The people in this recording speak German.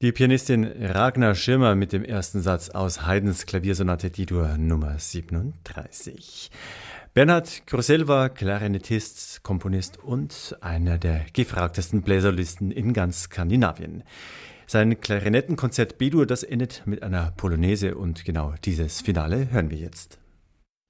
Die Pianistin Ragnar Schirmer mit dem ersten Satz aus Haydns Klaviersonate D-Dur Nummer 37. Bernhard Grossell war Klarinettist, Komponist und einer der gefragtesten Bläserlisten in ganz Skandinavien. Sein Klarinettenkonzert B-Dur, das endet mit einer Polonaise und genau dieses Finale hören wir jetzt.